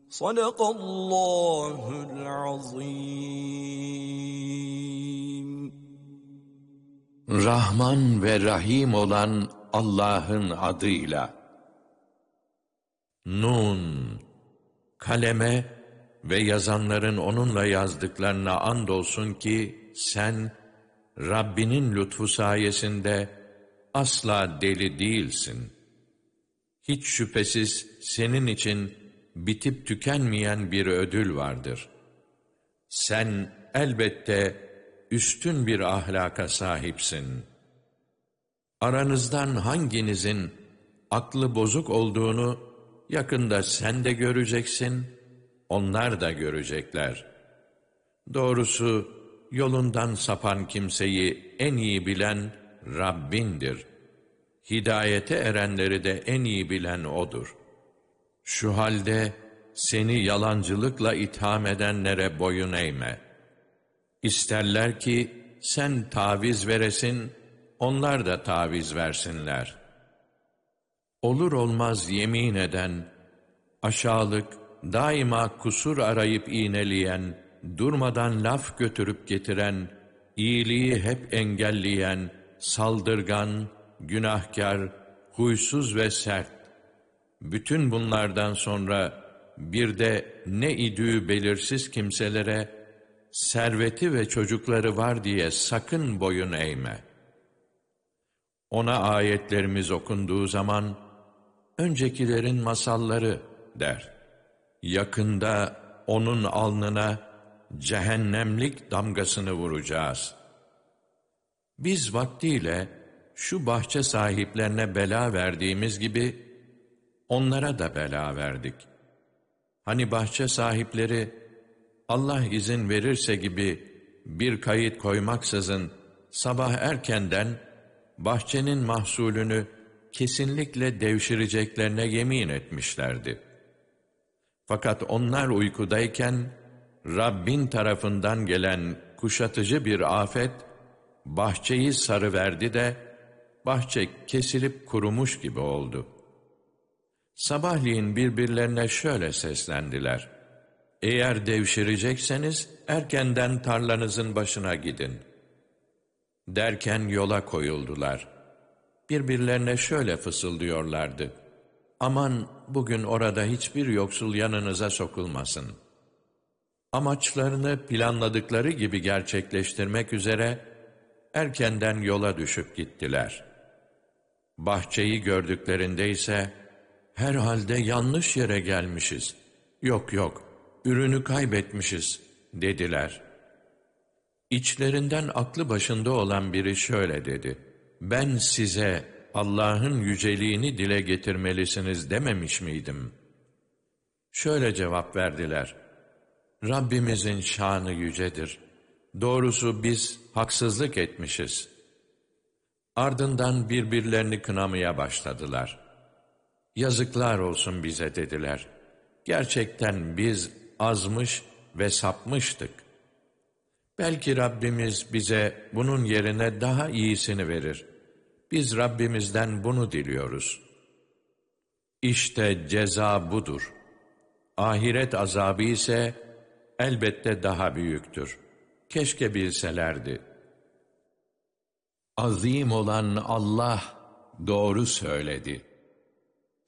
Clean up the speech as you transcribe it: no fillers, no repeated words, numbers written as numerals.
Sadakallahul azim. Rahman ve Rahim olan Allah'ın adıyla. Nun, kaleme ve yazanların onunla yazdıklarına andolsun ki sen, Rabbinin lütfu sayesinde asla deli değilsin. Hiç şüphesiz senin için bitip tükenmeyen bir ödül vardır. Sen elbette üstün bir ahlaka sahipsin. Aranızdan hanginizin aklı bozuk olduğunu yakında sen de göreceksin, onlar da görecekler. Doğrusu yolundan sapan kimseyi en iyi bilen Rabbindir. Hidayete erenleri de en iyi bilen O'dur. Şu halde seni yalancılıkla itham edenlere boyun eğme. İsterler ki sen taviz veresin, onlar da taviz versinler. Olur olmaz yemin eden, aşağılık, daima kusur arayıp iğneleyen, durmadan laf götürüp getiren, iyiliği hep engelleyen, saldırgan, günahkar, huysuz ve sert. Bütün bunlardan sonra bir de ne idüğü belirsiz kimselere, serveti ve çocukları var diye sakın boyun eğme. Ona ayetlerimiz okunduğu zaman, öncekilerin masalları der. Yakında onun alnına cehennemlik damgasını vuracağız. Biz vaktiyle şu bahçe sahiplerine bela verdiğimiz gibi, onlara da bela verdik. Hani bahçe sahipleri, Allah izin verirse gibi bir kayıt koymaksızın sabah erkenden bahçenin mahsulünü kesinlikle devşireceklerine yemin etmişlerdi. Fakat onlar uykudayken Rabbin tarafından gelen kuşatıcı bir afet bahçeyi sarıverdi de bahçe kesilip kurumuş gibi oldu. Sabahleyin birbirlerine şöyle seslendiler: eğer devşirecekseniz erkenden tarlanızın başına gidin. Derken yola koyuldular. Birbirlerine şöyle fısıldıyorlardı: aman bugün orada hiçbir yoksul yanınıza sokulmasın. Amaçlarını planladıkları gibi gerçekleştirmek üzere erkenden yola düşüp gittiler. Bahçeyi gördüklerinde ise herhalde yanlış yere gelmişiz. Yok, ürünü kaybetmişiz dediler. İçlerinden aklı başında olan biri şöyle dedi: ben size Allah'ın yüceliğini dile getirmelisiniz dememiş miydim? Şöyle cevap verdiler: Rabbimizin şanı yücedir. Doğrusu biz haksızlık etmişiz. Ardından birbirlerini kınamaya başladılar. Yazıklar olsun bize dediler. Gerçekten biz azmış ve sapmıştık. Belki Rabbimiz bize bunun yerine daha iyisini verir. Biz Rabbimizden bunu diliyoruz. İşte ceza budur. Ahiret azabı ise elbette daha büyüktür. Keşke bilselerdi. Azim olan Allah doğru söyledi.